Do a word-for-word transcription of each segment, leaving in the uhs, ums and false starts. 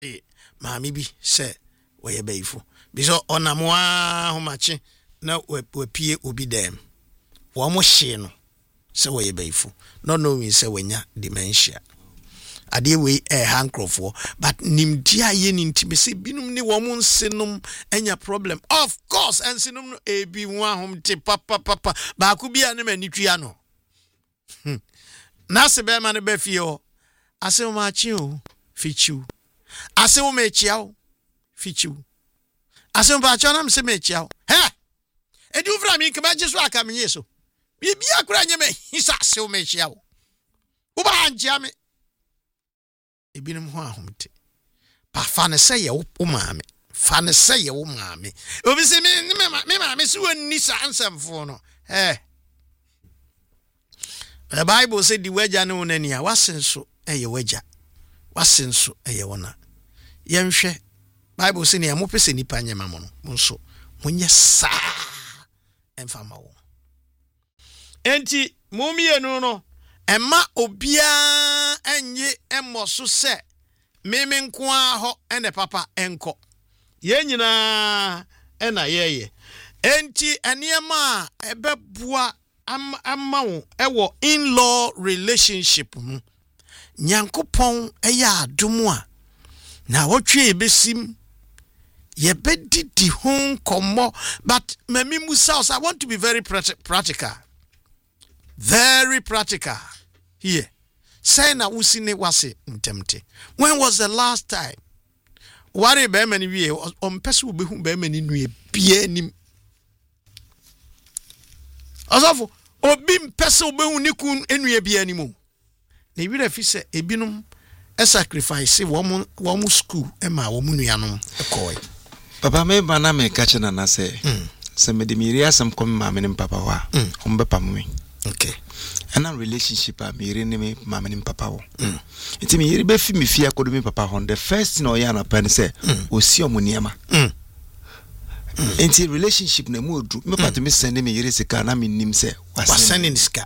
e maami bi se we ye beifu biso onamwa homache na we pie obi dem wo mo hye no se we ye beifu no no mean se wenya dementia ade we e handcrofo but nimdia ye ni ntime se binum ni wo mo nsenum enya problem of course ensenum no e bi ho ahom te papa papa ba ku bia ne manitwia no na se be ma ne be fie ho ase o ma chi o fichu ase o me chia o fichu ase o ba cha na me se me chia o he e du fra mi ke ba jesu aka me yeso bi bia kura nye me hisa ase o me chia o wo ba anjia me ebinum ho ahomte pa fa ne se ye wo maame fa ne se ye wo maame obi se me me me maame se wonni sa ansamfo no eh the Bible said the wager no nania wasenso eye wager wasenso eye wona yenhwe Bible say ne mo pese nipa nyema mo no nso munye sa emfama wo enti mumie no no Emma obia enye emmoso se meme nko aho ene papa enko ye nyina ena yeye enti eniema ebebua amma wo ewo in-law relationship mu nyankopon eya adomu a na wotwe ebesim ye bedidi hon komo but memi musa I want to be very practical very practical here. Say na usine wase ntemte. When was the last time? Wari be many wie on pese wo behu be many nue bia nim. Azafo obi mpese wo behu ni kun enue bia nim. Na wi rafi se ebinom e sacrifice wo mo wo mo school e ma wo mo nuanom e koy. Papa me bana me kache na na se. Se me de mi ri asem kom ma me nim papa wa. On be pam me. Okay. And a relationship a me ri me ma me nim papa wo. Enti me ri be fi me fi akodo me papa hon the first no ya na pen se osi omoniama. Enti relationship na mu odu me pat me send me yiri sika na me nim se wasane sika.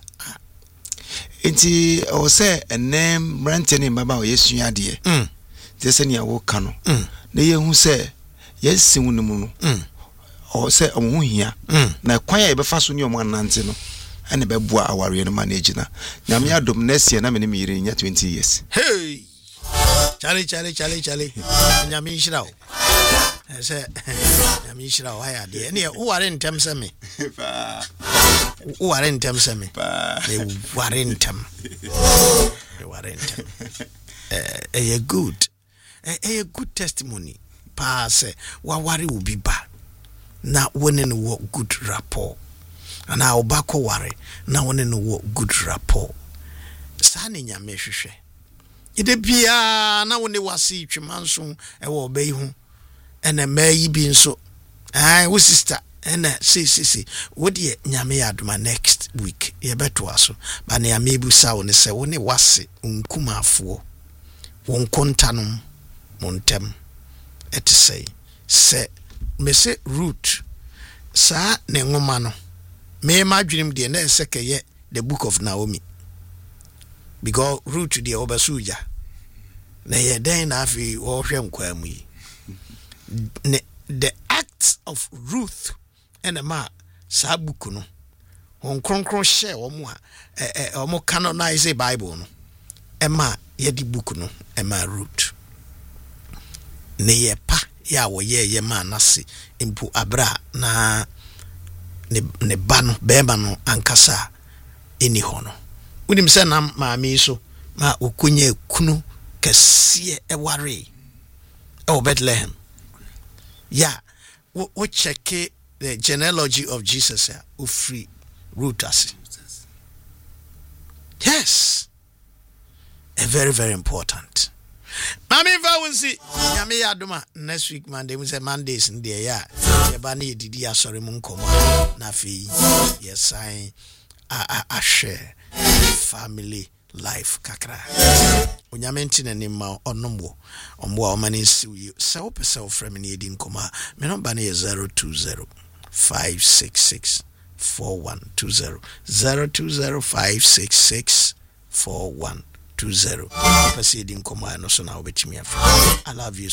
Enti o se enem rent ni baba o yesu ade. Mm. Te se ni awo ka no. Na ye hu se yesin wu mu no. O se o hu hia. Na kwan ya be fa so ni o mo nante no. Ane be bua aware no manage na. Nyame adom next year na me me yiri nya twenty years. Hey. Chale chale chale chale. Nyame nshira o. Say nyame nshira o haya de. Ne wo ware ntem se me. Pa. Wo ware ntem se me. Pa. Ne ware ntem. Ne ware ntem. Eh eh good. Eh eh good testimony. Pa se wa ware obi ba. Na wone no good rapport. And I obako ware na wone no good rapport. Sa ne nyame hwehwe. Ide bia na wone wase twimanso e wo ba yi hu. Ene mayi bi nso. Ai wo sister ene si si si. Wo de nyame adoma next week. Ye beto aso. Ba ne amebu sa wone se wone wase nkumafo. Won kontanom montem. Et say se me se root sa ne ngoma no. Me ma dream de na sekeye the book of Naomi. Because root to the obasuja. Na ye den na afi wo hwe nkwa mu yi. The acts of Ruth and ma sa book no. Won kronkron share wo mo a eh eh mo canonize Bible no. E ma ye di book no e ma root. Ne ye pa ya wo ye ye ma nase impu abra na ne ne bano beba no ankasa eni hono unim se na maami so ma okunye kunu kese e ware e o Bethlehem yeah wo, wo check the genealogy of Jesus ya o free root as yes a very very important. Mami Vawunsi, Yami Yaduma, next week Monday, we say Mondays in the ya, Yabani didi ya sorry munkoma, Nafi, yes, I, I, I share family life kakra. Unyamentin and Nima or Nombo, on what man is you, self self from any din coma, Menobani zero two zero five six six four one two zero zero two zero five six six four one two zero. Pasi di nkɔmɔ no so na wobɛtumi afa. I love you so